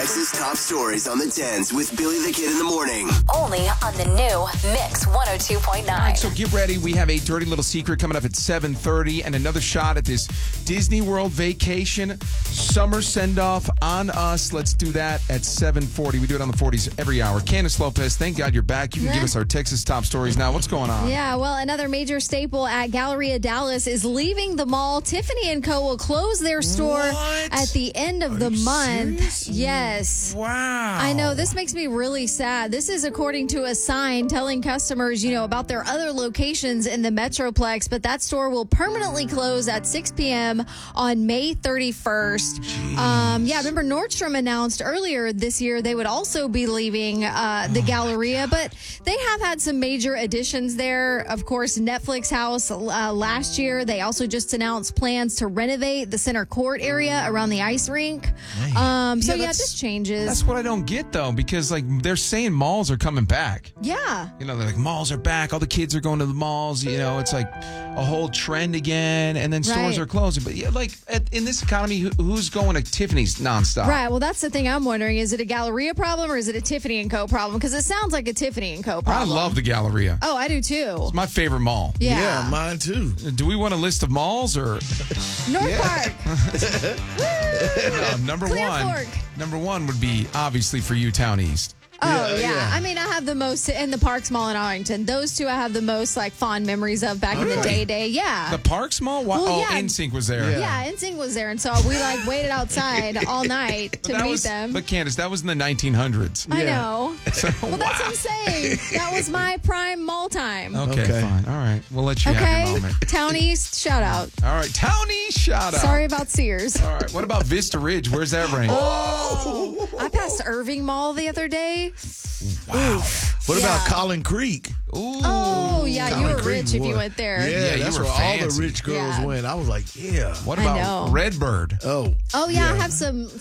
Texas top stories on the 10s with Billy the Kid in the morning. Only on the new Mix 102.9. All right, so get ready. We have a dirty little secret coming up at 7:30 and another shot at this Disney World vacation summer send-off on us. Let's do that at 7:40. We do it on the 40s every hour. Candace Lopez, thank God you're back. You can give us our Texas top stories now. What's going on? Yeah, well, another major staple at Galleria Dallas is leaving the mall. Tiffany & Co. will close their store at the end of the month. Serious? Yes. Wow. I know. This makes me really sad. This is according to a sign telling customers, about their other locations in the Metroplex, but that store will permanently close at 6 p.m. on May 31st. Remember Nordstrom announced earlier this year they would also be leaving the Galleria, but they have had some major additions there. Of course, Netflix House last year. They also just announced plans to renovate the center court area around the ice rink. This changes. That's what I don't get, though, because they're saying malls are coming back. Yeah. They're like, malls are back. All the kids are going to the malls. It's like a whole trend again. And then stores are closing. But in this economy, who's going to Tiffany's nonstop? Right. Well, that's the thing I'm wondering. Is it a Galleria problem or is it a Tiffany & Co. problem? Because it sounds like a Tiffany & Co. problem. I love the Galleria. Oh, I do too. It's my favorite mall. Yeah, mine too. Do we want a list of malls or? North Park. Number Clear one. Fork. Number one would be obviously for you, Town East. Oh, yeah. I mean, I have the most in the Parks Mall in Arlington. Those two I have the most fond memories of back in the day. Yeah. The Parks Mall? NSYNC was there. Yeah, NSYNC was there. And so we waited outside all night to meet them. But Candace, that was in the 1900s. I know. So, Well, that's what I'm saying. That was my prime mall time. Okay, fine. All right. We'll let you have your moment. Town East, shout out. All right. Town East, shout out. Sorry about Sears. All right. What about Vista Ridge? Where's that rank? Oh, I passed Irving Mall the other day. Wow. What about Collin Creek? Ooh. Oh, yeah. Collin You were Creek rich if you was- went there. Yeah, you that's were where all the fancy. rich girls Yeah. went. I was like, yeah. What I about know. Redbird? Oh. Oh, yeah. I have some